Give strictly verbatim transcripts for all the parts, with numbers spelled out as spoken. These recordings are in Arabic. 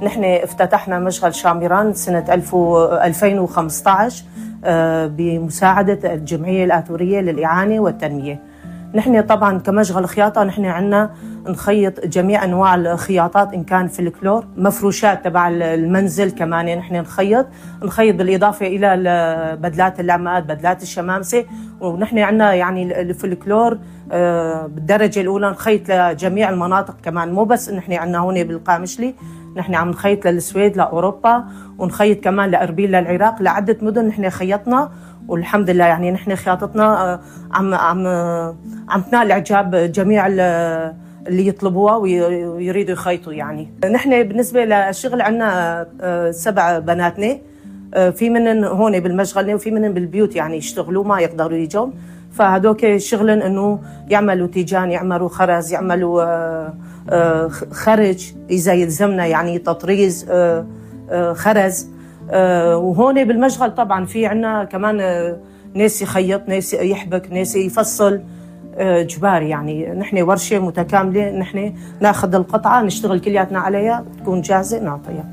نحن افتتحنا مشغل شاميران سنة ألفين وخمسة عشر بمساعدة الجمعية الآثورية للإعانة والتنمية. نحن طبعا كمشغل خياطة نحن عنا نخيط جميع أنواع الخياطات، إن كان فلكلور، مفروشات تبع المنزل كمان نحن نخيط نخيط بالإضافة إلى بدلات اللعمات، بدلات الشمامسة. ونحن عنا يعني الفلكلور بالدرجة الأولى نخيط لجميع المناطق كمان، مو بس نحن عنا هون بالقامشلي، نحن عم نخيط للسويد، لأوروبا، ونخيط كمان لأربيل، للعراق، لعدة مدن نحن خيطنا. والحمد لله يعني نحن خياطتنا عم عم عم تنال إعجاب جميع اللي يطلبوها ويريدوا يخيطوا. يعني نحن بالنسبة للشغل عنا سبع بناتنا، في منن هون بالمشغلنا وفي منن بالبيوت يعني يشتغلوا ما يقدروا يجوا، فهدوك شغلن انه يعملوا تيجان، يعملوا خرز، يعملوا خرج اذا يلزمنا يعني تطريز خرز. وهون بالمشغل طبعا في عنا كمان ناس يخيط، ناس يحبك، ناس يفصل، جباري. يعني نحن ورشة متكاملة، نحن ناخذ القطعة نشتغل كلياتنا عليها، تكون جاهزة نعطيها.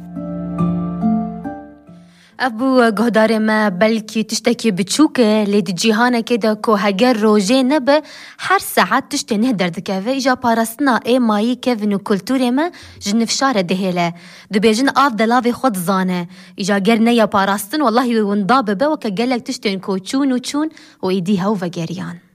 ابو جهدار ما بلكي تشتكي بتشوكه ليد جيهانا كده كو هجر روجي نبه حر ساعات تشتي نهدر دكافه إجا بارسنا إيه ماي كيفن وكولتوري ما جنف شارة دهيلة دبيجن أفضل خود زانه إجا جرنا يا باراستن والله ونضاببه وكجلك تشتي كو تشون وتشون وإيديها وفجريان.